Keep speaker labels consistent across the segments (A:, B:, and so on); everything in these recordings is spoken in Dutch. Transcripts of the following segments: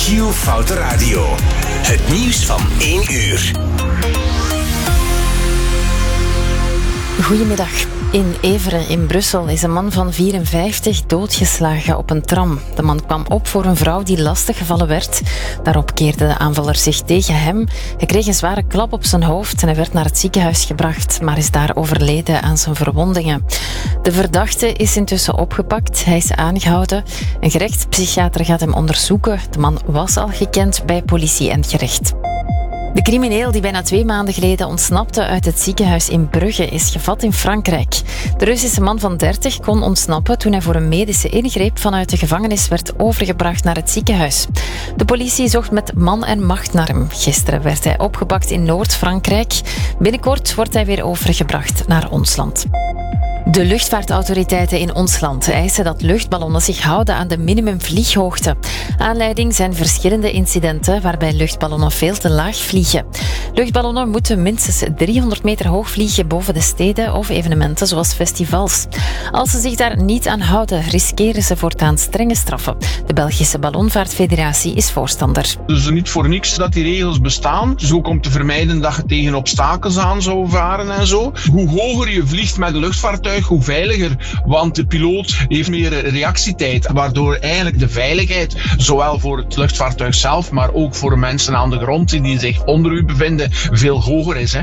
A: Giel Foute Radio. Het nieuws van 1 uur.
B: Goedemiddag. In Everen in Brussel is een man van 54 doodgeslagen op een tram. De man kwam op voor een vrouw die lastiggevallen werd. Daarop keerde de aanvaller zich tegen hem. Hij kreeg een zware klap op zijn hoofd en hij werd naar het ziekenhuis gebracht, maar is daar overleden aan zijn verwondingen. De verdachte is intussen opgepakt. Hij is aangehouden. Een gerechtspsychiater gaat hem onderzoeken. De man was al gekend bij politie en gerecht. De crimineel die bijna 2 maanden geleden ontsnapte uit het ziekenhuis in Brugge is gevat in Frankrijk. De Russische man van 30 kon ontsnappen toen hij voor een medische ingreep vanuit de gevangenis werd overgebracht naar het ziekenhuis. De politie zocht met man en macht naar hem. Gisteren werd hij opgepakt in Noord-Frankrijk. Binnenkort wordt hij weer overgebracht naar ons land. De luchtvaartautoriteiten in ons land eisen dat luchtballonnen zich houden aan de minimumvlieghoogte. Aanleiding zijn verschillende incidenten waarbij luchtballonnen veel te laag vliegen. Luchtballonnen moeten minstens 300 meter hoog vliegen boven de steden of evenementen zoals festivals. Als ze zich daar niet aan houden, riskeren ze voortaan strenge straffen. De Belgische Ballonvaartfederatie is voorstander.
C: Dus niet voor niks dat die regels bestaan. Dus ook om te vermijden dat je tegen obstakels aan zou varen en zo. Hoe hoger je vliegt met een luchtvaartuig, hoe veiliger, want de piloot heeft meer reactietijd, waardoor eigenlijk de veiligheid, zowel voor het luchtvaartuig zelf, maar ook voor de mensen aan de grond die zich onder u bevinden, veel hoger is.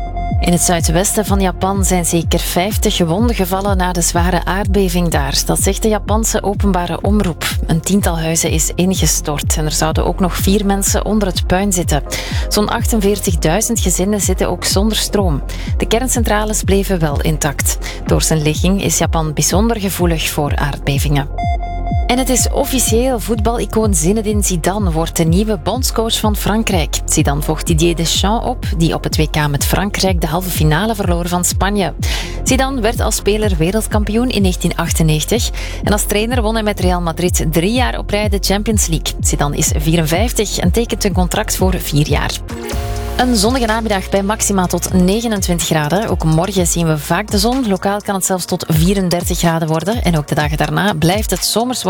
B: In het zuidwesten van Japan zijn zeker 50 gewonden gevallen na de zware aardbeving daar. Dat zegt de Japanse openbare omroep. Een 10-tal huizen is ingestort en er zouden ook nog 4 mensen onder het puin zitten. Zo'n 48.000 gezinnen zitten ook zonder stroom. De kerncentrales bleven wel intact. Door zijn ligging is Japan bijzonder gevoelig voor aardbevingen. En het is officieel. Voetbalicoon Zinedine Zidane wordt de nieuwe bondscoach van Frankrijk. Zidane volgt Didier Deschamps op, die op het WK met Frankrijk de halve finale verloor van Spanje. Zidane werd als speler wereldkampioen in 1998 en als trainer won hij met Real Madrid 3 jaar op rij de Champions League. Zidane is 54 en tekent een contract voor 4 jaar. Een zonnige namiddag bij maxima tot 29 graden. Ook morgen zien we vaak de zon. Lokaal kan het zelfs tot 34 graden worden. En ook de dagen daarna blijft het zomers warm.